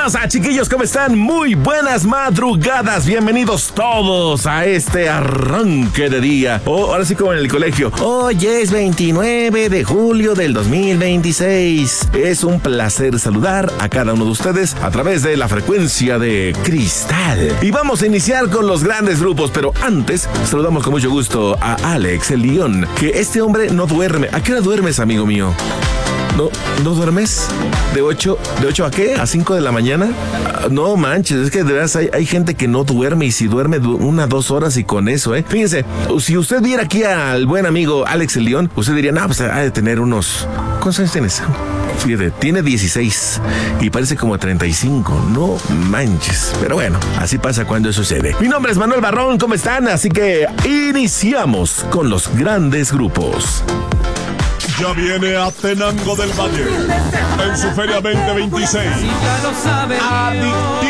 pasa, chiquillos? ¿Cómo están? Muy buenas madrugadas. Bienvenidos todos a este arranque de día. Ahora sí como en el colegio. Hoy es 29 de julio del 2026. Es un placer saludar a cada uno de ustedes a través de la frecuencia de Cristal. Y vamos a iniciar con los grandes grupos, pero antes saludamos con mucho gusto a Alex, el León, que este hombre no duerme. ¿A qué hora duermes, amigo mío? ¿No duermes? ¿De 8 a qué? ¿A 5 de la mañana? No manches, es que de verdad hay gente que no duerme, y si duerme 1-2 horas y con eso, Fíjense, si usted viera aquí al buen amigo Alex el León, usted diría, no, pues ha de tener unos... ¿Cuántos años tienes? Fíjate, tiene 16 y parece como 35, no manches. Pero bueno, así pasa cuando eso sucede. Mi nombre es Manuel Barrón, ¿cómo están? Así que iniciamos con los grandes grupos. Ya viene Atenango del Valle en su Feria 2026. Adictivo